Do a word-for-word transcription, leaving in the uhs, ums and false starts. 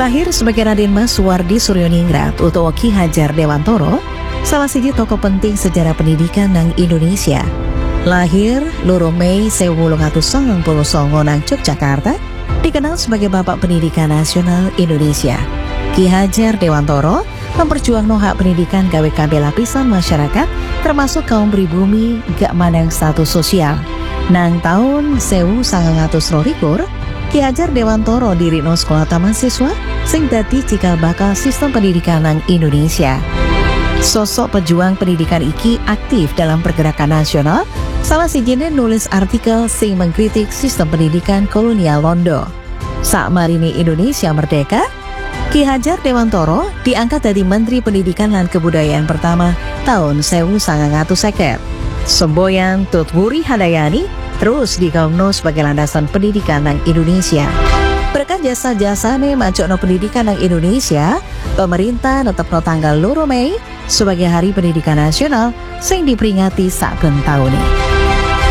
Lahir sebagai Raden Mas Suwardi Suryoningrat utawa Ki Hajar Dewantara, salah siji tokoh penting sejarah pendidikan nang Indonesia. Lahir loro Mei seribu wolung atus sangang puluh sanga nang Yogyakarta, dikenal sebagai Bapak Pendidikan Nasional Indonesia. Ki Hajar Dewantara memperjuangno hak pendidikan gawe kabeh lapisan masyarakat, termasuk kaum pribumi gak mandang status sosial. Nang tahun seribu sembilan ratus rolikur, Ki Hajar Dewantara dirikno sekolah taman siswa sing dadi cikal bakal sistem pendidikan nang Indonesia. Sosok pejuang pendidikan iki aktif dalam pergerakan nasional, salah sijine nulis artikel sing mengkritik sistem pendidikan kolonial Londo. Sakmarine Indonesia merdeka, Ki Hajar Dewantara diangkat dari Menteri Pendidikan dan Kebudayaan pertama tahun seribu sembilan ratus seket. Semboyan Tutwuri Handayani terus digaungno sebagai landasan pendidikan nang Indonesia. Berkat jasa-jasane majokno pendidikan nang Indonesia, pemerintah netepno tanggal loro Mei sebagai Hari Pendidikan Nasional sing diperingati saben taune.